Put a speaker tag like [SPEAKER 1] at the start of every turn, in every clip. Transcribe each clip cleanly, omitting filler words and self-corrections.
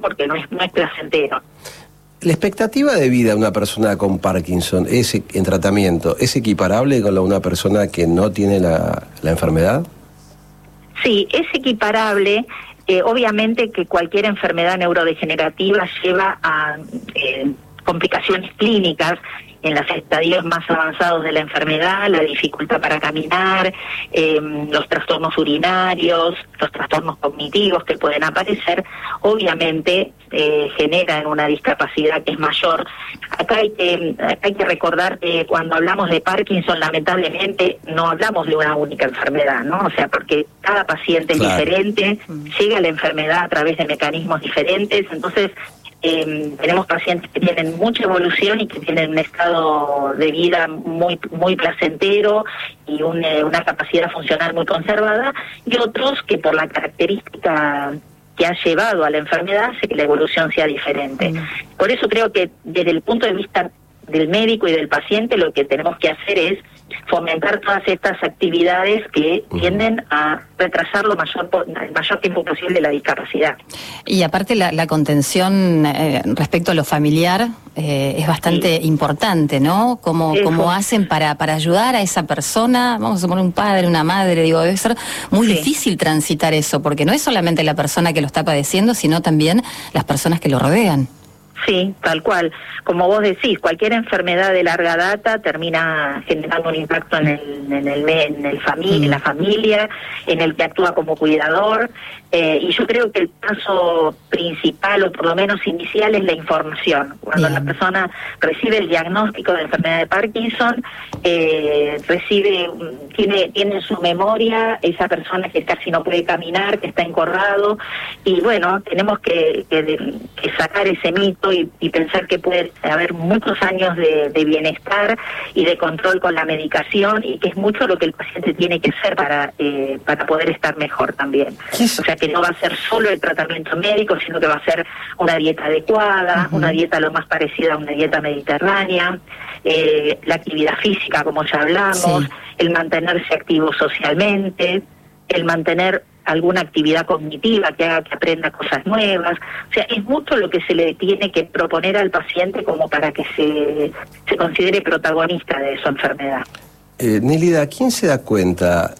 [SPEAKER 1] porque no es placentero.
[SPEAKER 2] ¿La expectativa de vida de una persona con Parkinson en tratamiento es equiparable con la de una persona que no tiene la enfermedad?
[SPEAKER 1] Sí, es equiparable. Obviamente que cualquier enfermedad neurodegenerativa lleva a complicaciones clínicas en los estadios más avanzados de la enfermedad, la dificultad para caminar, los trastornos urinarios, los trastornos cognitivos que pueden aparecer, obviamente generan una discapacidad que es mayor. Acá hay que recordar que cuando hablamos de Parkinson, lamentablemente no hablamos de una única enfermedad, ¿no? O sea, porque cada paciente es diferente, llega a la enfermedad a través de mecanismos diferentes, entonces tenemos pacientes que tienen mucha evolución y que tienen un estado de vida muy placentero y una capacidad funcional muy conservada, y otros que por la característica que ha llevado a la enfermedad hace que la evolución sea diferente. Por eso creo que desde el punto de vista del médico y del paciente lo que tenemos que hacer es fomentar todas estas actividades que tienden a retrasar el mayor tiempo posible la discapacidad.
[SPEAKER 3] Y aparte la contención respecto a lo familiar es bastante importante, ¿no? ¿Cómo hacen para ayudar a esa persona? Vamos a poner un padre, una madre, digo, debe ser muy difícil transitar eso, porque no es solamente la persona que lo está padeciendo, sino también las personas que lo rodean.
[SPEAKER 1] Sí, tal cual. Como vos decís, cualquier enfermedad de larga data termina generando un impacto en la familia, en el que actúa como cuidador, y yo creo que el paso principal, o por lo menos inicial, es la información. Cuando la persona recibe el diagnóstico de enfermedad de Parkinson, tiene en su memoria esa persona que casi no puede caminar, que está encorrado, y bueno, tenemos que sacar ese mito y pensar que puede haber muchos años de bienestar y de control con la medicación, y que es mucho lo que el paciente tiene que hacer para poder estar mejor también. O sea, que no va a ser solo el tratamiento médico, sino que va a ser una dieta adecuada, una dieta lo más parecida a una dieta mediterránea, la actividad física, como ya hablamos, el mantenerse activo socialmente, el mantener alguna actividad cognitiva que haga que aprenda cosas nuevas. O sea, es mucho lo que se le tiene que proponer al paciente como para que se considere protagonista de su enfermedad.
[SPEAKER 2] Nélida, ¿quién se da cuenta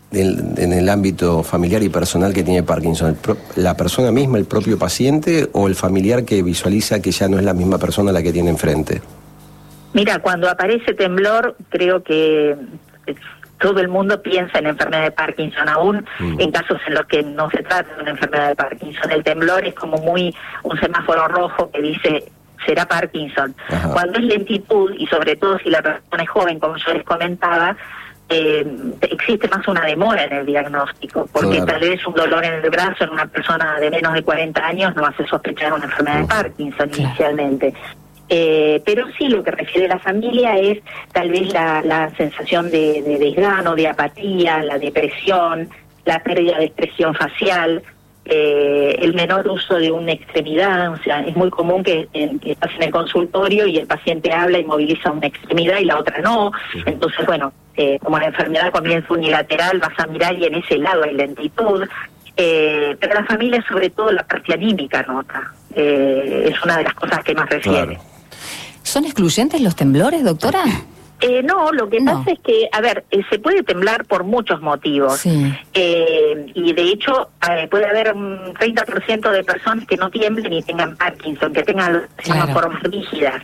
[SPEAKER 2] en el ámbito familiar y personal que tiene Parkinson? ¿La persona misma, el propio paciente, o el familiar que visualiza que ya no es la misma persona la que tiene enfrente?
[SPEAKER 1] Mira, cuando aparece temblor, creo que todo el mundo piensa en enfermedad de Parkinson, aún en casos en los que no se trata de una enfermedad de Parkinson. El temblor es como un semáforo rojo que dice será Parkinson. Cuando es lentitud, y sobre todo si la persona es joven, como yo les comentaba, existe más una demora en el diagnóstico, porque tal vez un dolor en el brazo en una persona de menos de 40 años no hace sospechar una enfermedad de Parkinson inicialmente. Pero sí, lo que refiere la familia es tal vez la sensación de desgano, de apatía, la depresión, la pérdida de expresión facial, el menor uso de una extremidad. O sea, es muy común que estás en el consultorio y el paciente habla y moviliza una extremidad y la otra no. Entonces, bueno, como la enfermedad comienza unilateral, vas a mirar y en ese lado hay lentitud. Pero la familia, sobre todo la parte anímica, nota. Es una de las cosas que más refiere.
[SPEAKER 3] ¿Son excluyentes los temblores, doctora?
[SPEAKER 1] No, lo que pasa es que, se puede temblar por muchos motivos. Y de hecho, puede haber un 30% de personas que no tiemblen y tengan Parkinson, que tengan formas rígidas.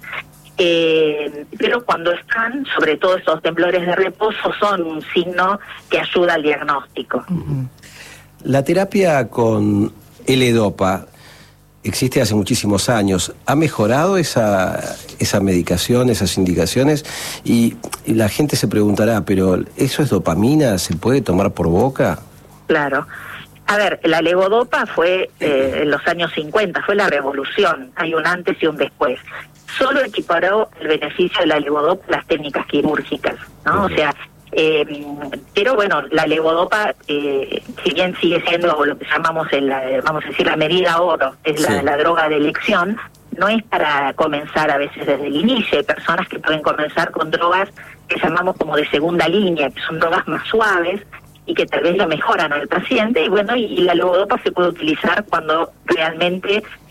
[SPEAKER 1] Pero cuando están, sobre todo esos temblores de reposo, son un signo que ayuda al diagnóstico.
[SPEAKER 2] La terapia con L-Dopa existe hace muchísimos años. ¿Ha mejorado esa medicación, esas indicaciones? Y la gente se preguntará, ¿pero eso es dopamina? ¿Se puede tomar por boca?
[SPEAKER 1] Claro. La levodopa fue en los años 50, fue la revolución. Hay un antes y un después. Solo equiparó el beneficio de la levodopa a las técnicas quirúrgicas, ¿no? O sea, pero bueno, la levodopa, si bien sigue siendo lo que llamamos vamos a decir la medida oro, es la droga de elección, no es para comenzar a veces desde el inicio. Hay personas que pueden comenzar con drogas que llamamos como de segunda línea, que son drogas más suaves y que tal vez lo mejoran al paciente, y bueno, y la levodopa se puede utilizar cuando realmente